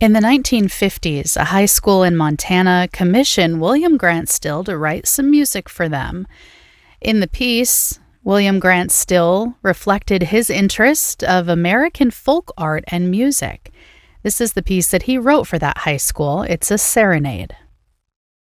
In the 1950s, a high school in Montana commissioned William Grant Still to write some music for them. In the piece, William Grant Still reflected his interest of American folk art and music. This is the piece that he wrote for that high school. It's a serenade.